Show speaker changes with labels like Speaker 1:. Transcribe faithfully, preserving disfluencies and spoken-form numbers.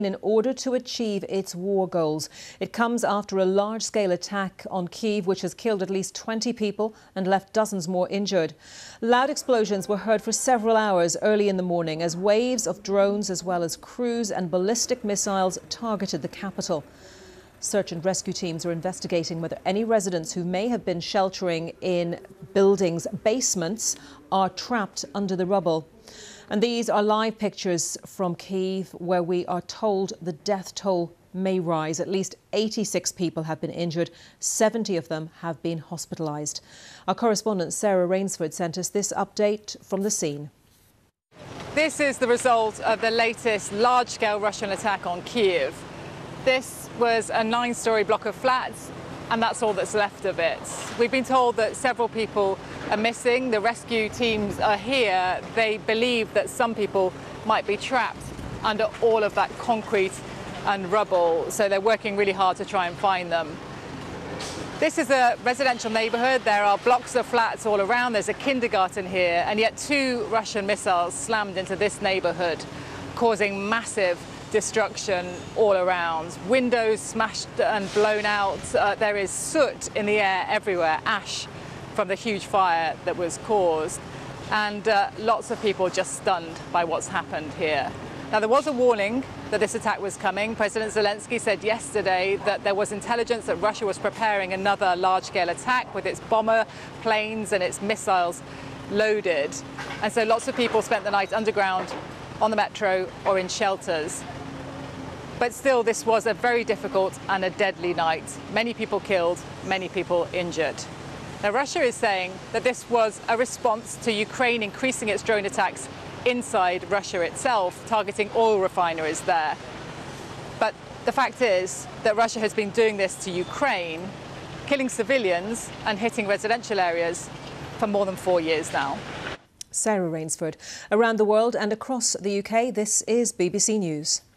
Speaker 1: in order to achieve its war goals. It comes after a large-scale attack on Kyiv, which has killed at least twenty people and left dozens more injured. Loud explosions were heard for several hours early in the morning as waves of drones as well as cruise and ballistic missiles targeted the capital. Search and rescue teams are investigating whether any residents who may have been sheltering in buildings' basements are trapped under the rubble. And these are live pictures from Kyiv, where we are told the death toll may rise. At least eighty-six people have been injured. seventy of them have been hospitalised. Our correspondent Sarah Rainsford sent us this update from the scene.
Speaker 2: This is the result of the latest large-scale Russian attack on Kyiv. This was a nine-storey block of flats, and that's all that's left of it. We've been told that several people are missing. The rescue teams are here. They believe that some people might be trapped under all of that concrete and rubble, so they're working really hard to try and find them. This is a residential neighbourhood. There are blocks of flats all around. There's a kindergarten here, and yet two Russian missiles slammed into this neighbourhood, causing massive destruction all around. Windows smashed and blown out. Uh, there is soot in the air everywhere, ash from the huge fire that was caused, and uh, lots of people just stunned by what's happened here. Now, there was a warning that this attack was coming. President Zelensky said yesterday that there was intelligence that Russia was preparing another large-scale attack with its bomber planes and its missiles loaded. And so lots of people spent the night underground, on the metro or in shelters. But still, this was a very difficult and a deadly night. Many people killed, many people injured. Now, Russia is saying that this was a response to Ukraine increasing its drone attacks inside Russia itself, targeting oil refineries there. But the fact is that Russia has been doing this to Ukraine, killing civilians and hitting residential areas for more than four years now.
Speaker 1: Sarah Rainsford. Around the world and across the U K, this is B B C News.